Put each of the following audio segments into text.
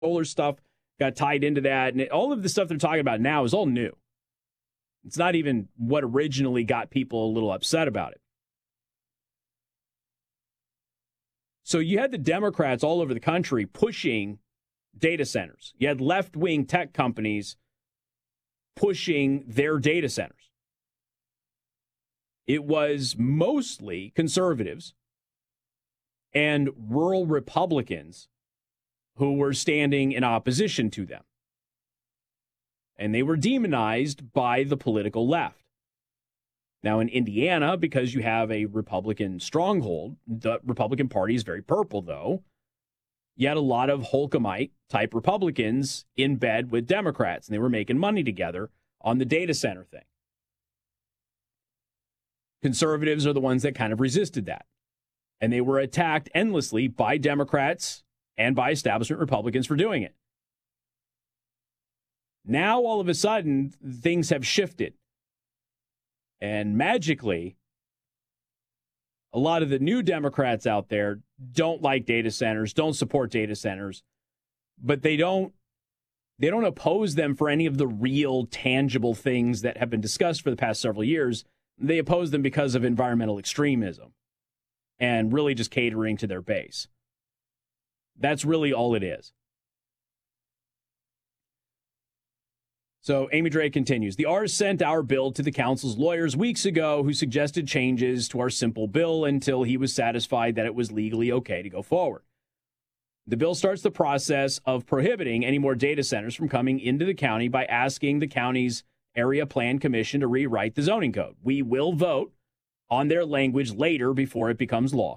solar stuff got tied into that. And all of the stuff they're talking about now is all new. It's not even what originally got people a little upset about it. So you had the Democrats all over the country pushing data centers. You had left-wing tech companies pushing their data centers. It was mostly conservatives and rural Republicans who were standing in opposition to them. And they were demonized by the political left. Now, in Indiana, because you have a Republican stronghold, the Republican Party is very purple, though. You had a lot of Holcomite-type Republicans in bed with Democrats, and they were making money together on the data center thing. Conservatives are the ones that kind of resisted that. And they were attacked endlessly by Democrats and by establishment Republicans for doing it. Now, all of a sudden, things have shifted. And magically, a lot of the new Democrats out there don't like data centers, don't support data centers, but they don't oppose them for any of the real tangible things that have been discussed for the past several years. They oppose them because of environmental extremism and really just catering to their base. That's really all it is. So Amy Drake continues. The R's sent our bill to the council's lawyers weeks ago who suggested changes to our simple bill until he was satisfied that it was legally okay to go forward. The bill starts the process of prohibiting any more data centers from coming into the county by asking the county's Area Plan Commission to rewrite the zoning code. We will vote on their language later before it becomes law.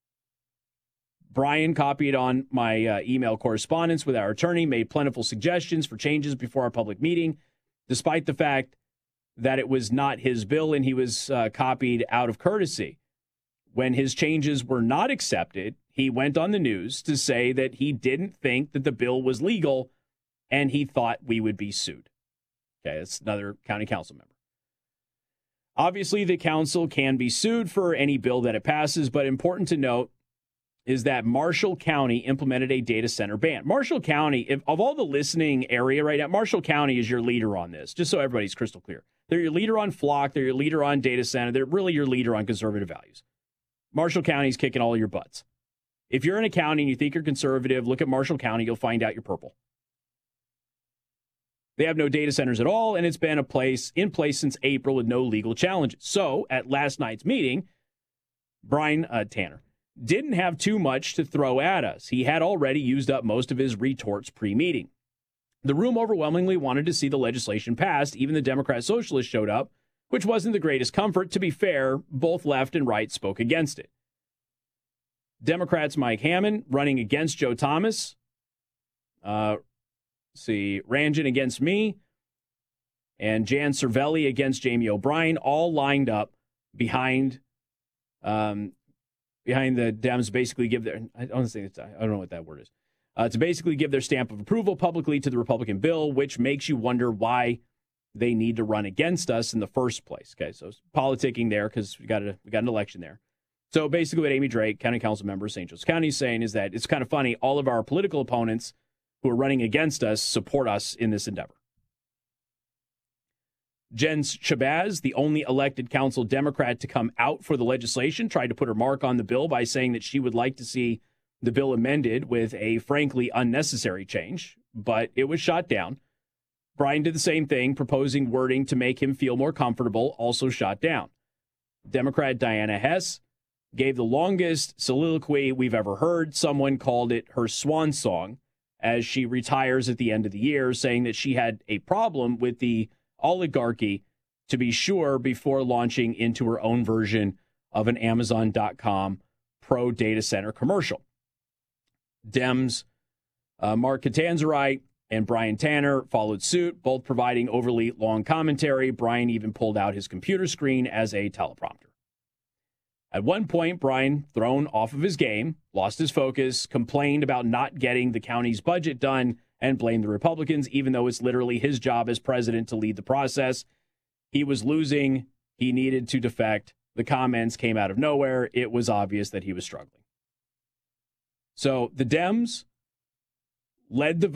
Brian copied on my email correspondence with our attorney, made plentiful suggestions for changes before our public meeting, despite the fact that it was not his bill and he was copied out of courtesy. When his changes were not accepted, he went on the news to say that he didn't think that the bill was legal and he thought we would be sued. Okay, that's another county council member. Obviously, the council can be sued for any bill that it passes, but important to note is that Marshall County implemented a data center ban. Marshall County, of all the listening area right now, Marshall County is your leader on this, just so everybody's crystal clear. They're your leader on flock. They're your leader on data center. They're really your leader on conservative values. Marshall County's kicking all your butts. If you're in a county and you think you're conservative, look at Marshall County. You'll find out you're purple. They have no data centers at all, and it's been in place since April with no legal challenges. So at last night's meeting, Brian Tanner didn't have too much to throw at us. He had already used up most of his retorts pre-meeting. The room overwhelmingly wanted to see the legislation passed. Even the Democrat Socialists showed up, which wasn't the greatest comfort. To be fair, both left and right spoke against it. Democrats Mike Hammond running against Joe Thomas. Ranjan against me. And Jan Cervelli against Jamie O'Brien, all lined up behind the Dems, basically give their, I don't know what that word is, to basically give their stamp of approval publicly to the Republican bill, which makes you wonder why they need to run against us in the first place. Okay, so politicking there because we got an election there. So basically what Amy Drake, county council member of St. Joseph County, is saying is that it's kind of funny, all of our political opponents who are running against us support us in this endeavor. Jen Shabazz, the only elected council Democrat to come out for the legislation, tried to put her mark on the bill by saying that she would like to see the bill amended with a frankly unnecessary change, but it was shot down. Brian did the same thing, proposing wording to make him feel more comfortable, also shot down. Democrat Diana Hess gave the longest soliloquy we've ever heard. Someone called it her swan song as she retires at the end of the year, saying that she had a problem with the oligarchy, to be sure, before launching into her own version of an Amazon.com pro data center commercial. Dems Mark Catanzarite and Brian Tanner followed suit, both providing overly long commentary. Brian even pulled out his computer screen as a teleprompter. At one point, Brian, thrown off of his game, lost his focus, complained about not getting the county's budget done, and blamed the Republicans, even though it's literally his job as president to lead the process. He was losing. He needed to defect. The comments came out of nowhere. It was obvious that he was struggling. So the Dems led the